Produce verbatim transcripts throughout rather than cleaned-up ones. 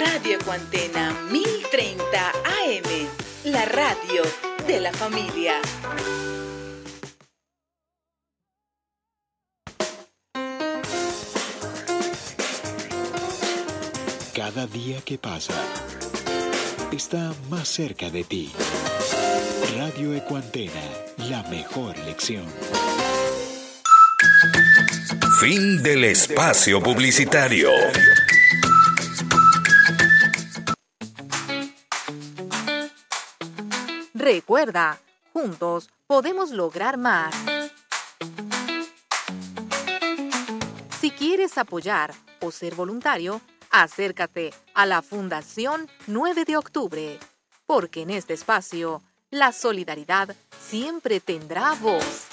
Radio Ecuantena mil treinta A M, la radio de la familia. Cada día que pasa está más cerca de ti. Radio Ecuantena, la mejor lección. Fin del espacio publicitario. Recuerda, juntos podemos lograr más. Si quieres apoyar o ser voluntario, acércate a la Fundación nueve de octubre, porque en este espacio la solidaridad siempre tendrá voz.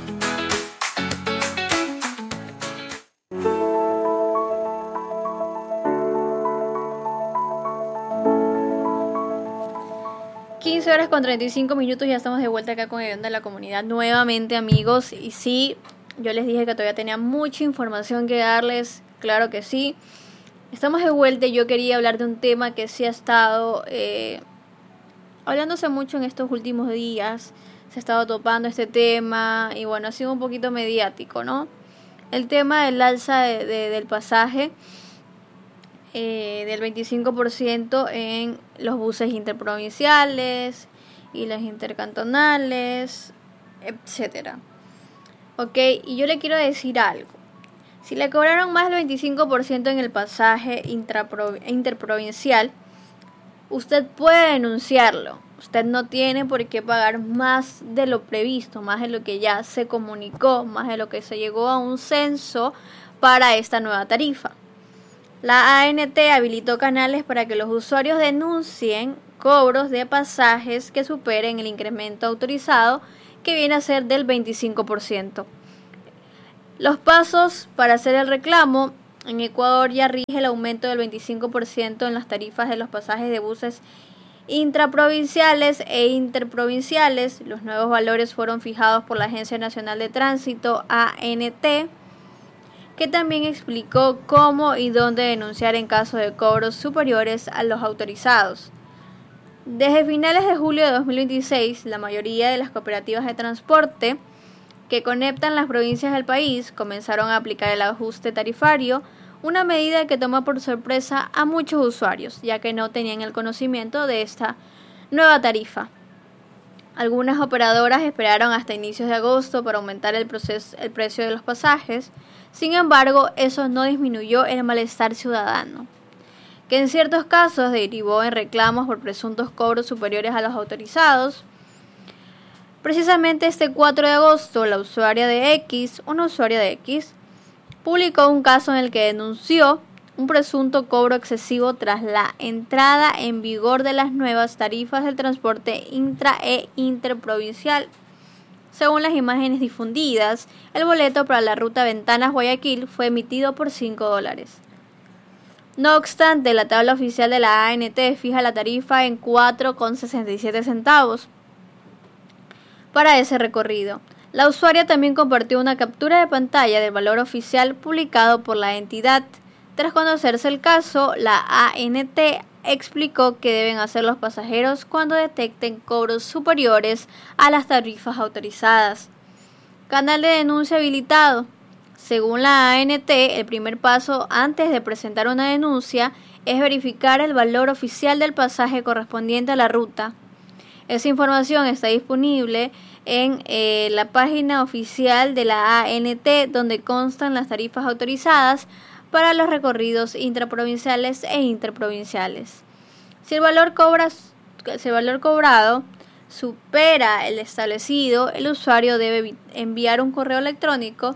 quince horas con treinta y cinco minutos, ya estamos de vuelta acá con el guión de la comunidad nuevamente, amigos. Y sí, yo les dije que todavía tenía mucha información que darles, claro que sí. Estamos de vuelta y yo quería hablar de un tema que sí ha estado eh, hablándose mucho en estos últimos días. Se ha estado topando este tema y bueno, ha sido un poquito mediático, ¿no? El tema del alza de, de, del pasaje eh, del veinticinco por ciento en los buses interprovinciales y los intercantonales, etcétera. Ok, y yo le quiero decir algo. Si le cobraron más del veinticinco por ciento en el pasaje intrapro- interprovincial, usted puede denunciarlo. Usted no tiene por qué pagar más de lo previsto, más de lo que ya se comunicó, más de lo que se llegó a un censo para esta nueva tarifa. La A N T habilitó canales para que los usuarios denuncien cobros de pasajes que superen el incremento autorizado, que viene a ser del veinticinco por ciento. Los pasos para hacer el reclamo: en Ecuador ya rige el aumento del veinticinco por ciento en las tarifas de los pasajes de buses intraprovinciales e interprovinciales. Los nuevos valores fueron fijados por la Agencia Nacional de Tránsito, A N T, que también explicó cómo y dónde denunciar en caso de cobros superiores a los autorizados. Desde finales de julio de dos mil veintiséis, la mayoría de las cooperativas de transporte que conectan las provincias del país comenzaron a aplicar el ajuste tarifario, una medida que tomó por sorpresa a muchos usuarios, ya que no tenían el conocimiento de esta nueva tarifa. Algunas operadoras esperaron hasta inicios de agosto para aumentar el, proceso, el precio de los pasajes. Sin embargo, eso no disminuyó el malestar ciudadano, que en ciertos casos derivó en reclamos por presuntos cobros superiores a los autorizados. Precisamente este cuatro de agosto, la usuaria de X, una usuaria de X, publicó un caso en el que denunció un presunto cobro excesivo tras la entrada en vigor de las nuevas tarifas del transporte intra e interprovincial. Según las imágenes difundidas, el boleto para la ruta Ventanas-Guayaquil fue emitido por cinco dólares. No obstante, la tabla oficial de la A N T fija la tarifa en cuatro con sesenta y siete centavos para ese recorrido. La usuaria también compartió una captura de pantalla del valor oficial publicado por la entidad. Tras conocerse el caso, la A N T explicó qué deben hacer los pasajeros cuando detecten cobros superiores a las tarifas autorizadas. Canal de denuncia habilitado. Según la A N T, el primer paso antes de presentar una denuncia es verificar el valor oficial del pasaje correspondiente a la ruta. Esa información está disponible en eh, la página oficial de la A N T, donde constan las tarifas autorizadas para los recorridos intraprovinciales e interprovinciales. Si el valor, cobra, si el valor cobrado supera el establecido, el usuario debe enviar un correo electrónico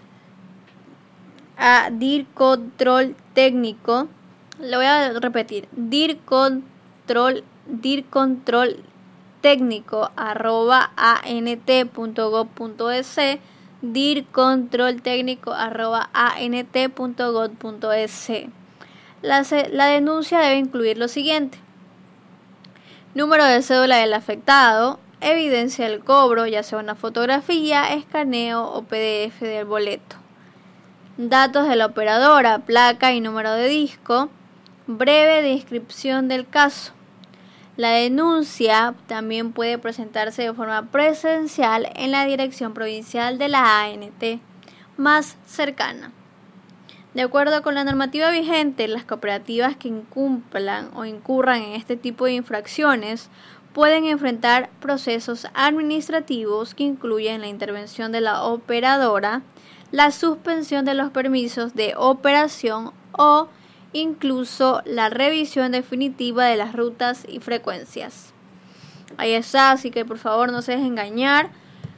a DIRControl técnico. Lo voy a repetir: DIRControl, DIRControl técnico arroba ant.gov.es, dircontroltécnico arroba ant.gov.es. La, la denuncia debe incluir lo siguiente: número de cédula del afectado, evidencia del cobro, ya sea una fotografía, escaneo o P D F del boleto, datos de la operadora, placa y número de disco, breve descripción del caso. La denuncia también puede presentarse de forma presencial en la Dirección Provincial de la A N T más cercana. De acuerdo con la normativa vigente, las cooperativas que incumplan o incurran en este tipo de infracciones pueden enfrentar procesos administrativos que incluyen la intervención de la operadora, la suspensión de los permisos de operación o incluso la revisión definitiva de las rutas y frecuencias. Ahí está, así que por favor no se dejen engañar.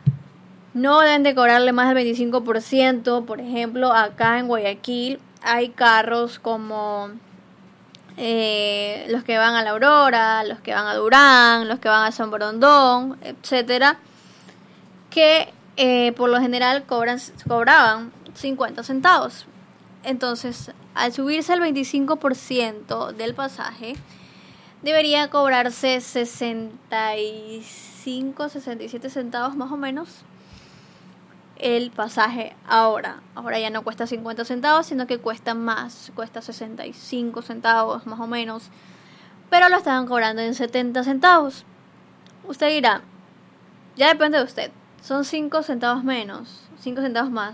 No deben de cobrarle más del veinticinco por ciento. Por ejemplo, acá en Guayaquil hay carros como eh, los que van a La Aurora, los que van a Durán, los que van a San Borondón, etcétera, que eh, por lo general cobran, cobraban cincuenta centavos. Entonces, al subirse el veinticinco por ciento del pasaje, debería cobrarse sesenta y cinco, sesenta y siete centavos más o menos el pasaje ahora. Ahora ya no cuesta cincuenta centavos, sino que cuesta más, cuesta sesenta y cinco centavos más o menos, pero lo estaban cobrando en setenta centavos. Usted dirá, ya depende de usted, son cinco centavos menos, cinco centavos más,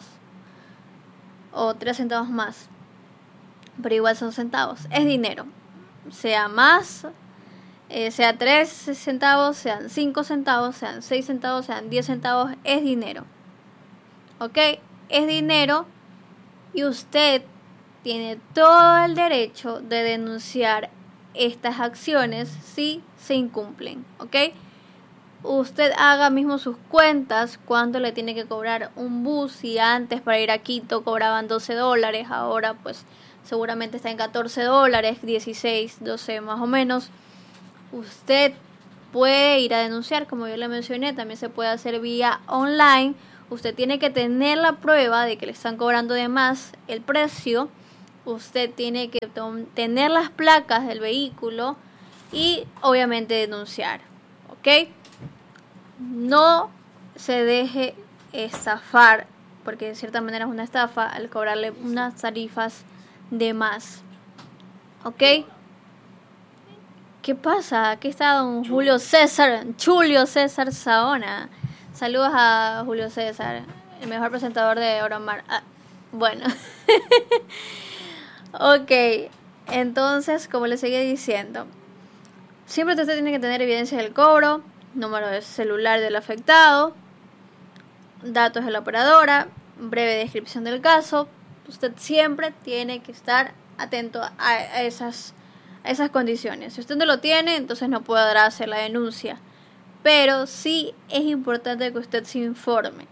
o tres centavos más, pero igual son centavos, es dinero, sea más, eh, sea tres centavos, sean cinco centavos, sean seis centavos, sean diez centavos, es dinero, ok, es dinero, y usted tiene todo el derecho de denunciar estas acciones si se incumplen, ok. Usted haga mismo sus cuentas, cuánto le tiene que cobrar un bus. Si antes para ir a Quito cobraban doce dólares, ahora pues seguramente está en catorce dólares, dieciséis, doce más o menos. Usted puede ir a denunciar, como yo le mencioné, también se puede hacer vía online. Usted tiene que tener la prueba de que le están cobrando de más el precio. Usted tiene que tener las placas del vehículo y obviamente denunciar, ¿ok? No se deje estafar, porque de cierta manera es una estafa al cobrarle unas tarifas de más, ¿ok? ¿Qué pasa? Aquí está don Julio César, Julio César Saona. Saludos a Julio César, el mejor presentador de Oromar. Ah, bueno. Ok, entonces, como les seguía diciendo, siempre usted tiene que tener evidencia del cobro, número de celular del afectado, datos de la operadora, breve descripción del caso. Usted siempre tiene que estar atento a esas, a esas condiciones. Si usted no lo tiene, entonces no podrá hacer la denuncia. Pero sí es importante que usted se informe.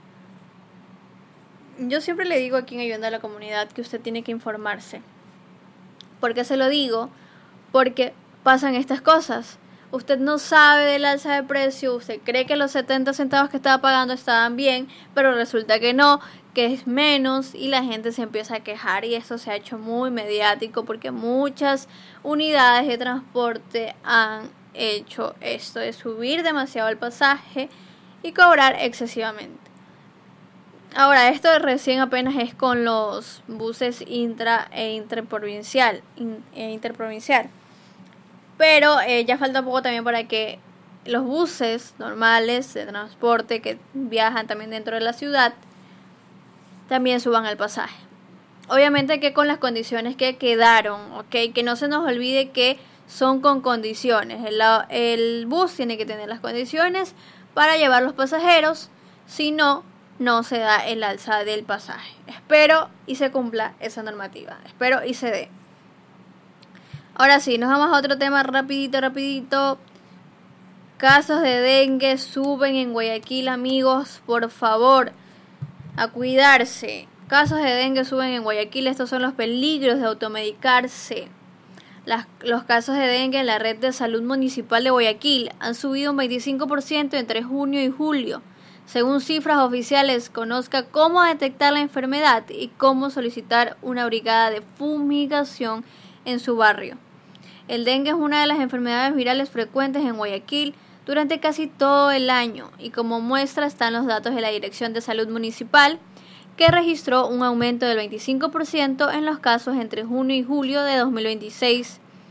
Yo siempre le digo aquí en Ayudando a la Comunidad que usted tiene que informarse. ¿Por qué se lo digo? Porque pasan estas cosas. Usted no sabe del alza de precio, usted cree que los setenta centavos que estaba pagando estaban bien, pero resulta que no, que es menos, y la gente se empieza a quejar, y esto se ha hecho muy mediático porque muchas unidades de transporte han hecho esto de subir demasiado el pasaje y cobrar excesivamente. Ahora, esto recién apenas es con los buses intra e interprovincial, in, e interprovincial. Pero eh, ya falta poco también para que los buses normales de transporte que viajan también dentro de la ciudad también suban el pasaje. Obviamente que con las condiciones que quedaron, ¿ok? Que no se nos olvide que son con condiciones. El, el bus tiene que tener las condiciones para llevar los pasajeros, si no, no se da el alza del pasaje. Espero y se cumpla esa normativa. Espero y se dé. Ahora sí, nos vamos a otro tema rapidito, rapidito. Casos de dengue suben en Guayaquil, amigos. Por favor, a cuidarse. Casos de dengue suben en Guayaquil. Estos son los peligros de automedicarse. Las, los casos de dengue en la red de salud municipal de Guayaquil han subido un veinticinco por ciento entre junio y julio. Según cifras oficiales, conozca cómo detectar la enfermedad y cómo solicitar una brigada de fumigación en su barrio. El dengue es una de las enfermedades virales frecuentes en Guayaquil durante casi todo el año, y como muestra están los datos de la Dirección de Salud Municipal, que registró un aumento del veinticinco por ciento en los casos entre junio y julio de dos mil veintiséis.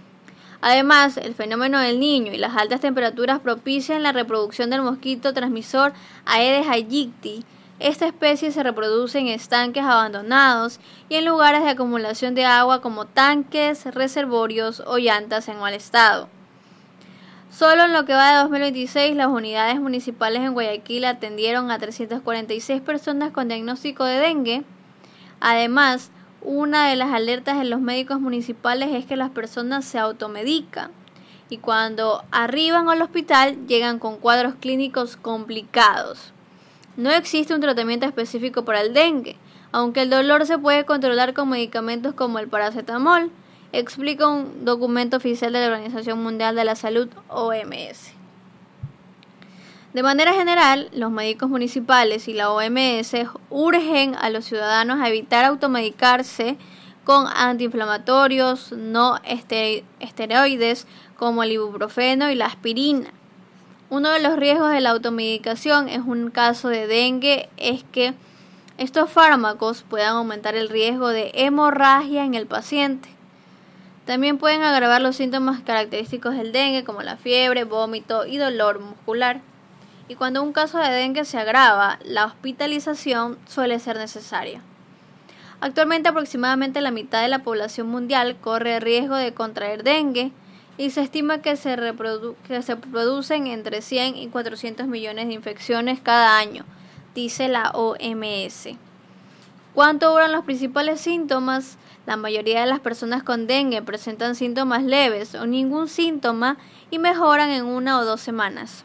Además, el fenómeno del Niño y las altas temperaturas propician la reproducción del mosquito transmisor Aedes aegypti. Esta especie se reproduce en estanques abandonados y en lugares de acumulación de agua como tanques, reservorios o llantas en mal estado. Solo en lo que va de dos mil veintiséis, las unidades municipales en Guayaquil atendieron a trescientas cuarenta y seis personas con diagnóstico de dengue. Además, una de las alertas de los médicos municipales es que las personas se automedican y cuando arriban al hospital llegan con cuadros clínicos complicados. No existe un tratamiento específico para el dengue, aunque el dolor se puede controlar con medicamentos como el paracetamol, explica un documento oficial de la Organización Mundial de la Salud, O M S. De manera general, los médicos municipales y la O M S urgen a los ciudadanos a evitar automedicarse con antiinflamatorios no esteroides como el ibuprofeno y la aspirina. Uno de los riesgos de la automedicación en un caso de dengue es que estos fármacos puedan aumentar el riesgo de hemorragia en el paciente. También pueden agravar los síntomas característicos del dengue como la fiebre, vómito y dolor muscular. Y cuando un caso de dengue se agrava, la hospitalización suele ser necesaria. Actualmente aproximadamente la mitad de la población mundial corre el riesgo de contraer dengue y se estima que se, reprodu- que se producen entre cien y cuatrocientos millones de infecciones cada año, dice la O M S. ¿Cuánto duran los principales síntomas? La mayoría de las personas con dengue presentan síntomas leves o ningún síntoma y mejoran en una o dos semanas.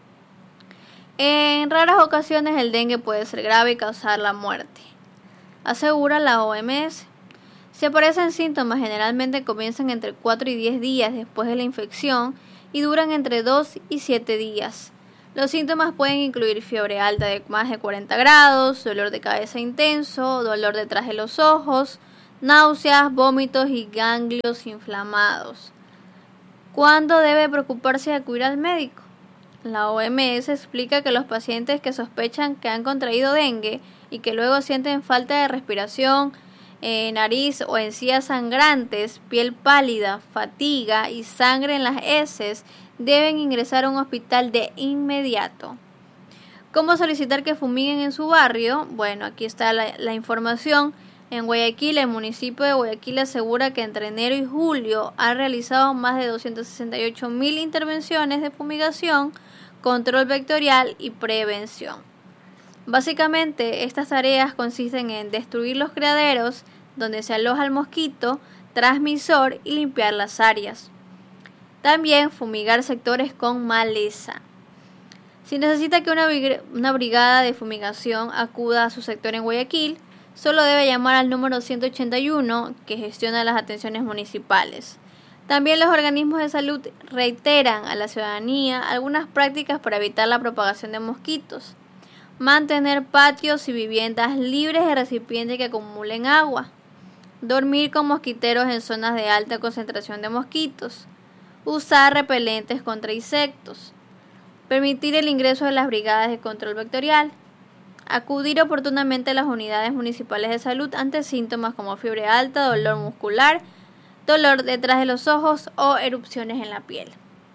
En raras ocasiones el dengue puede ser grave y causar la muerte, asegura la O M S. Si aparecen síntomas, generalmente comienzan entre cuatro y diez días después de la infección y duran entre dos y siete días. Los síntomas pueden incluir fiebre alta de más de cuarenta grados, dolor de cabeza intenso, dolor detrás de los ojos, náuseas, vómitos y ganglios inflamados. ¿Cuándo debe preocuparse de acudir al médico? La O M S explica que los pacientes que sospechan que han contraído dengue y que luego sienten falta de respiración, eh, nariz o encías sangrantes, piel pálida, fatiga y sangre en las heces, deben ingresar a un hospital de inmediato. ¿Cómo solicitar que fumiguen en su barrio? Bueno, aquí está la, la información. En Guayaquil, el municipio de Guayaquil asegura que entre enero y julio ha realizado más de doscientas sesenta y ocho mil intervenciones de fumigación, control vectorial y prevención. Básicamente, estas tareas consisten en destruir los criaderos donde se aloja el mosquito transmisor y limpiar las áreas. También fumigar sectores con maleza. Si necesita que una, una brigada de fumigación acuda a su sector en Guayaquil, solo debe llamar al número ciento ochenta y uno que gestiona las atenciones municipales. También los organismos de salud reiteran a la ciudadanía algunas prácticas para evitar la propagación de mosquitos. Mantener patios y viviendas libres de recipientes que acumulen agua. Dormir con mosquiteros en zonas de alta concentración de mosquitos. Usar repelentes contra insectos. Permitir el ingreso de las brigadas de control vectorial. Acudir oportunamente a las unidades municipales de salud ante síntomas como fiebre alta, dolor muscular, dolor detrás de los ojos o erupciones en la piel.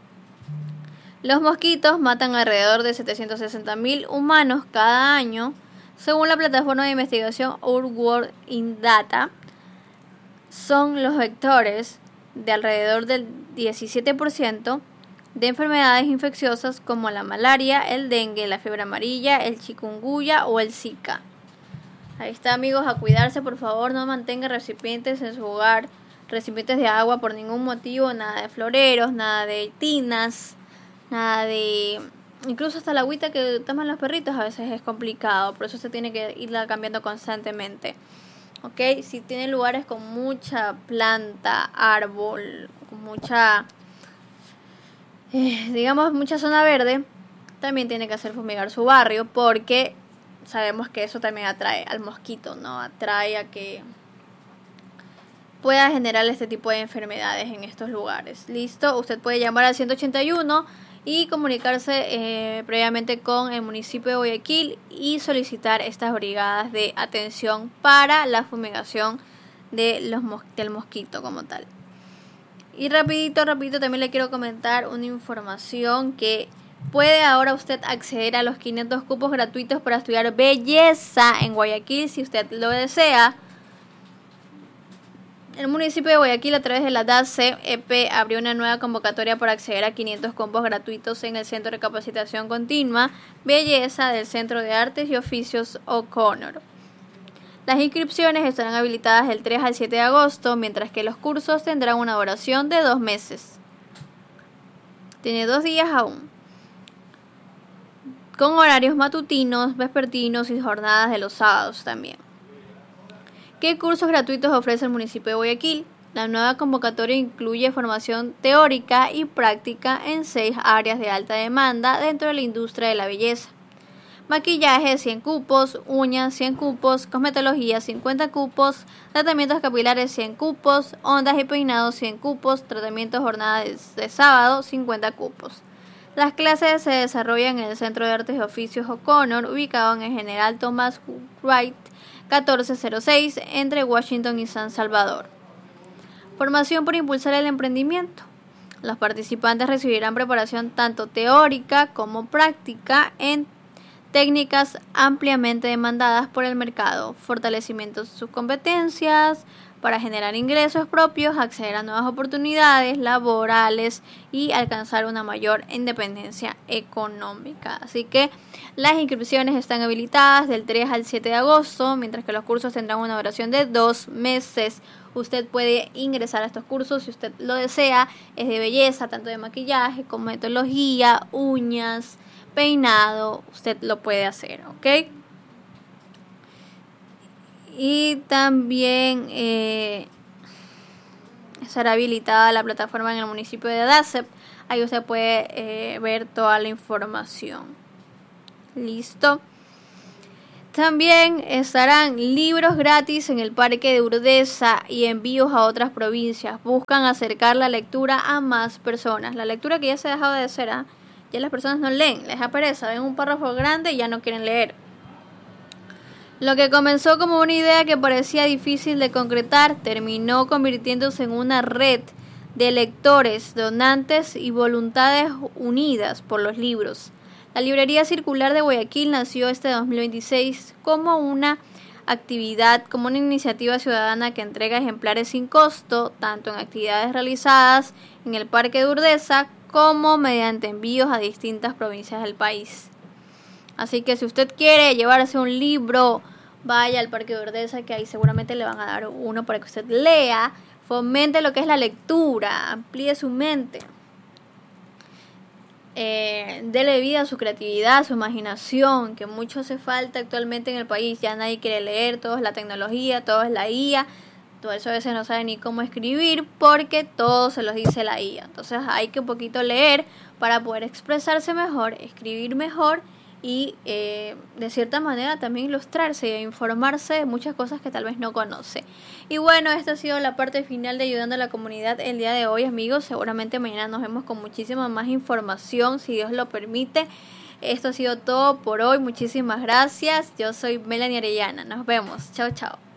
Los mosquitos matan alrededor de setecientos sesenta mil humanos cada año, según la plataforma de investigación Our World in Data. Son los vectores de alrededor del diecisiete por ciento de enfermedades infecciosas como la malaria, el dengue, la fiebre amarilla, el chikungunya o el Zika. Ahí está, amigos, a cuidarse, por favor, no mantenga recipientes en su hogar, recipientes de agua por ningún motivo, nada de floreros, nada de tinas, nada de... Incluso hasta la agüita que toman los perritos a veces es complicado, por eso se tiene que irla cambiando constantemente. ¿Ok? Si tiene lugares con mucha planta, árbol, con mucha... Eh, digamos mucha zona verde, también tiene que hacer fumigar su barrio porque sabemos que eso también atrae al mosquito, ¿no? Atrae a que pueda generar este tipo de enfermedades en estos lugares. ¿Listo? Usted puede llamar al ciento ochenta y uno y comunicarse eh, previamente con el municipio de Guayaquil y solicitar estas brigadas de atención para la fumigación de los mos- del mosquito como tal. Y rapidito, rapidito también le quiero comentar una información que puede ahora usted acceder a los quinientos cupos gratuitos para estudiar belleza en Guayaquil si usted lo desea. El municipio de Guayaquil, a través de la D A C E P, abrió una nueva convocatoria para acceder a quinientos cupos gratuitos en el Centro de Capacitación Continua Belleza del Centro de Artes y Oficios O'Connor. Las inscripciones estarán habilitadas del tres al siete de agosto, mientras que los cursos tendrán una duración de dos meses. Tiene dos días aún, con horarios matutinos, vespertinos y jornadas de los sábados también. ¿Qué cursos gratuitos ofrece el municipio de Guayaquil? La nueva convocatoria incluye formación teórica y práctica en seis áreas de alta demanda dentro de la industria de la belleza. Maquillaje, cien cupos, uñas, cien cupos, cosmetología, cincuenta cupos, tratamientos capilares, cien cupos, ondas y peinados, cien cupos, tratamientos jornada de, de sábado, cincuenta cupos. Las clases se desarrollan en el Centro de Artes y Oficios O'Connor, ubicado en el General Thomas Wright, catorce cero seis, entre Washington y San Salvador. Formación por impulsar el emprendimiento. Los participantes recibirán preparación tanto teórica como práctica en técnicas ampliamente demandadas por el mercado, fortalecimiento de sus competencias para generar ingresos propios, acceder a nuevas oportunidades laborales y alcanzar una mayor independencia económica. Así que las inscripciones están habilitadas del tres al siete de agosto, mientras que los cursos tendrán una duración de dos meses. Usted puede ingresar a estos cursos si usted lo desea. Es de belleza, tanto de maquillaje, cosmetología, uñas, peinado, usted lo puede hacer, ¿ok? Y también eh, estará habilitada la plataforma en el municipio de D A C E P. Ahí usted puede eh, ver toda la información. Listo. También estarán libros gratis en el Parque de Urdesa y envíos a otras provincias. Buscan acercar la lectura a más personas. La lectura que ya se ha dejado de hacer, ¿eh? Ya las personas no leen, les da pereza, ven un párrafo grande y ya no quieren leer. Lo que comenzó como una idea que parecía difícil de concretar, terminó convirtiéndose en una red de lectores, donantes y voluntades unidas por los libros. La Librería Circular de Guayaquil nació este dos mil veintiséis como una actividad, como una iniciativa ciudadana que entrega ejemplares sin costo, tanto en actividades realizadas en el Parque de Urdesa, como mediante envíos a distintas provincias del país. Así que si usted quiere llevarse un libro, vaya al Parque de Urdesa, que ahí seguramente le van a dar uno para que usted lea, fomente lo que es la lectura, amplíe su mente, eh, dele vida a su creatividad, a su imaginación, que mucho hace falta actualmente en el país. Ya nadie quiere leer, todo es la tecnología, todo es la I A. Todo eso a veces no sabe ni cómo escribir porque todo se los dice la I A. Entonces hay que un poquito leer para poder expresarse mejor, escribir mejor y eh, de cierta manera también ilustrarse e informarse de muchas cosas que tal vez no conoce. Y bueno, esta ha sido la parte final de Ayudando a la Comunidad el día de hoy, amigos. Seguramente mañana nos vemos con muchísima más información, si Dios lo permite. Esto ha sido todo por hoy. Muchísimas gracias. Yo soy Melanie Arellana. Nos vemos. Chao, chao.